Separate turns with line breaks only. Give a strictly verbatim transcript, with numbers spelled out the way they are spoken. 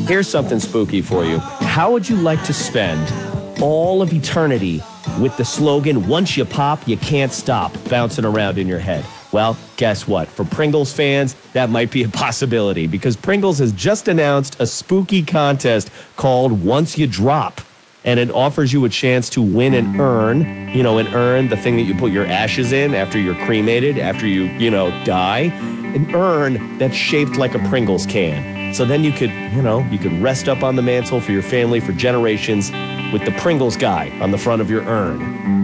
Here's something spooky for you. How would you like to spend all of eternity with the slogan, once you pop, you can't stop, bouncing around in your head? Well, guess what? For Pringles fans, that might be a possibility because Pringles has just announced a spooky contest called Once You Drop. And it offers you a chance to win an urn, you know, an urn, the thing that you put your ashes in after you're cremated, after you, you know, die. An urn that's shaped like a Pringles can. So then you could, you know, you could rest up on the mantle for your family for generations with the Pringles guy on the front of your urn.